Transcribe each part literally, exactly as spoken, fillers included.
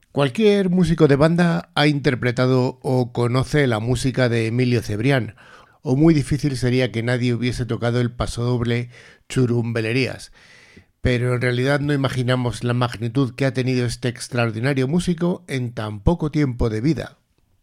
Cualquier músico de banda ha interpretado o conoce la música de Emilio Cebrián, o muy difícil sería que nadie hubiese tocado el pasodoble Churumbelerías. Pero en realidad no imaginamos la magnitud que ha tenido este extraordinario músico en tan poco tiempo de vida.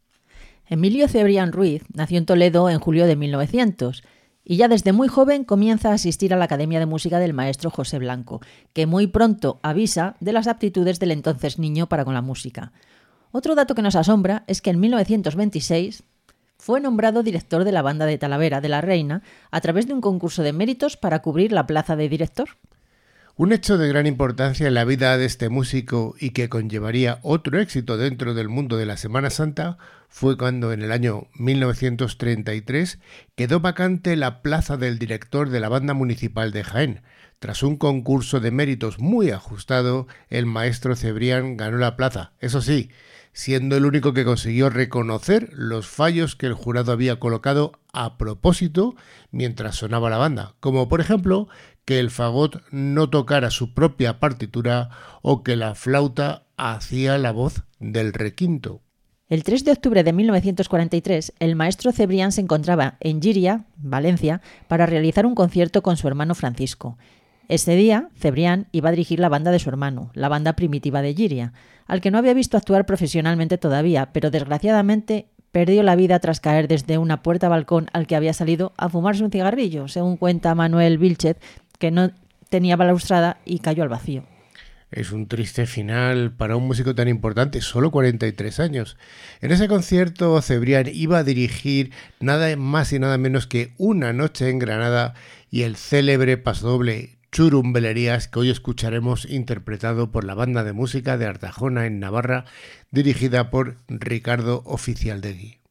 Emilio Cebrián Ruiz nació en Toledo en julio de mil novecientos y ya desde muy joven comienza a asistir a la Academia de Música del maestro José Blanco, que muy pronto avisa de las aptitudes del entonces niño para con la música. Otro dato que nos asombra es que en mil novecientos veintiséis fue nombrado director de la banda de Talavera de la Reina a través de un concurso de méritos para cubrir la plaza de director. Un hecho de gran importancia en la vida de este músico y que conllevaría otro éxito dentro del mundo de la Semana Santa fue cuando en el año mil novecientos treinta y tres quedó vacante la plaza del director de la Banda Municipal de Jaén. Tras un concurso de méritos muy ajustado, el maestro Cebrián ganó la plaza, eso sí, siendo el único que consiguió reconocer los fallos que el jurado había colocado a propósito mientras sonaba la banda, como por ejemplo que el fagot no tocara su propia partitura o que la flauta hacía la voz del requinto. El tres de octubre de mil novecientos cuarenta y tres, el maestro Cebrián se encontraba en Llíria, Valencia, para realizar un concierto con su hermano Francisco. Ese día, Cebrián iba a dirigir la banda de su hermano, la banda primitiva de Llíria, al que no había visto actuar profesionalmente todavía, pero desgraciadamente perdió la vida tras caer desde una puerta-balcón al que había salido a fumarse un cigarrillo, según cuenta Manuel Vilchez, que no tenía balaustrada y cayó al vacío. Es un triste final para un músico tan importante, solo cuarenta y tres años. En ese concierto, Cebrián iba a dirigir nada más y nada menos que Una noche en Granada y el célebre pasodoble Churumbelerías, que hoy escucharemos interpretado por la Banda de Música de Artajona en Navarra, dirigida por Ricardo Oficialdegui.